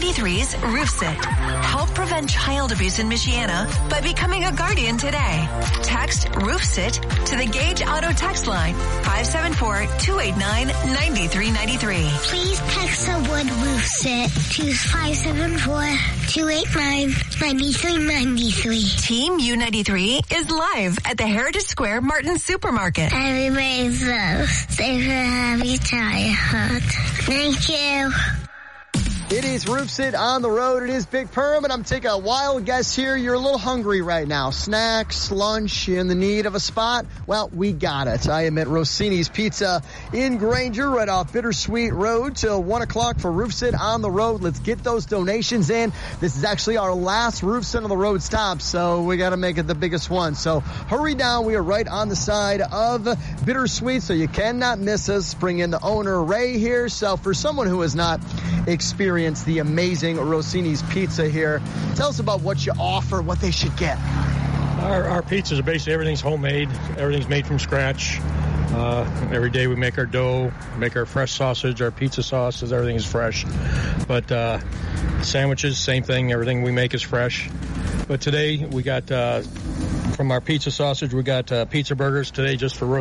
U93's RoofSit. Help prevent child abuse in Michiana by becoming a guardian today. Text RoofSit to the Gage Auto text line 574-289-9393. Please text the word RoofSit to 574-289-9393. Team U93 is live at the Heritage Square Martin Supermarket. Everybody's safe and happy childhood. Thank you. It is RoofSit on the road. It is Big Perm, and I'm taking a wild guess here. You're a little hungry right now. Snacks, lunch, in the need of a spot? Well, we got it. I am at Rossini's Pizza in Granger, right off Bittersweet Road, till 1 o'clock for RoofSit on the road. Let's get those donations in. This is actually our last RoofSit on the road stop, so we got to make it the biggest one. So hurry down. We are right on the side of Bittersweet, so you cannot miss us. Bring in the owner, Ray, here. So for someone who has not experienced the amazing Rossini's Pizza here, tell us about what you offer, what they should get. Our pizzas are basically everything's homemade. Everything's made from scratch. Every day we make our dough, make our fresh sausage, our pizza sauces, everything is fresh. But sandwiches, same thing. Everything we make is fresh. But today we got, from our pizza sausage, we got pizza burgers today just for